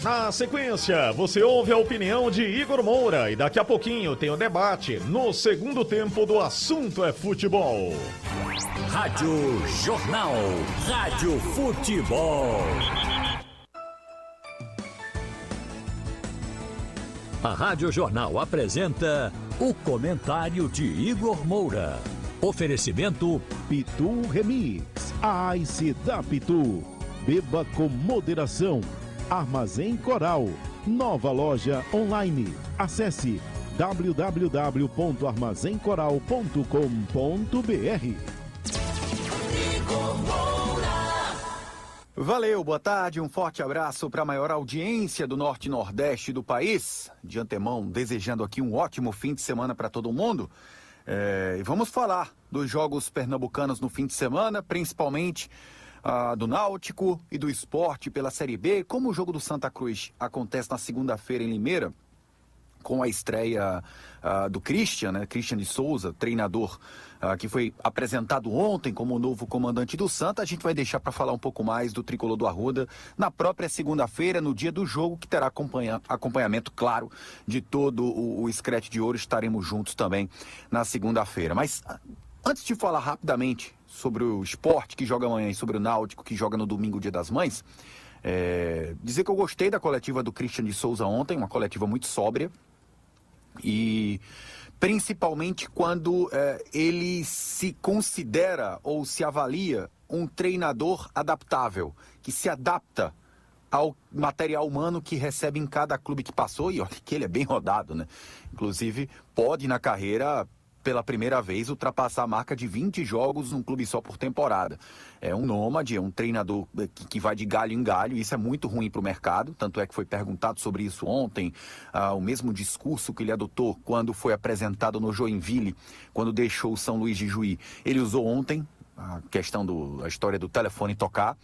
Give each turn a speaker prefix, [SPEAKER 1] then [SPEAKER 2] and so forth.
[SPEAKER 1] Na sequência, você ouve a opinião de Igor Moura e daqui a pouquinho tem o debate no segundo tempo do Assunto é Futebol.
[SPEAKER 2] Rádio Jornal, Rádio Futebol. A Rádio Jornal apresenta o comentário de Igor Moura. Oferecimento
[SPEAKER 3] Pitu Remix, a Ice da Pitu. Beba com moderação. Armazém Coral, nova loja online. Acesse www.armazencoral.com.br.
[SPEAKER 4] Valeu, boa tarde, um forte abraço para a maior audiência do Norte e Nordeste do país. De antemão, desejando aqui um ótimo fim de semana para todo mundo. E vamos falar dos jogos pernambucanos no fim de semana, principalmente do Náutico e do Sport pela Série B. Como o jogo do Santa Cruz acontece na segunda-feira em Limeira, com a estreia do Christian, né? Christian de Souza, treinador que foi apresentado ontem como o novo comandante do Santa. A gente vai deixar para falar um pouco mais do Tricolor do Arruda na própria segunda-feira, no dia do jogo, que terá acompanhamento, claro, de todo o Scratch de Ouro. Estaremos juntos também na segunda-feira. Mas antes de falar rapidamente sobre o Sport, que joga amanhã, e sobre o Náutico, que joga no domingo, Dia das Mães, dizer que eu gostei da coletiva do Christian de Souza ontem, uma coletiva muito sóbria, e principalmente quando ele se considera ou se avalia um treinador adaptável, que se adapta ao material humano que recebe em cada clube que passou, e olha que ele é bem rodado, né? Inclusive, pode na carreira, pela primeira vez, ultrapassar a marca de 20 jogos num clube só por temporada. É um nômade, é um treinador que vai de galho em galho, e isso é muito ruim para o mercado, tanto é que foi perguntado sobre isso ontem, o mesmo discurso que ele adotou quando foi apresentado no Joinville, quando deixou o São Luís de Juí, ele usou ontem, a história do telefone tocar,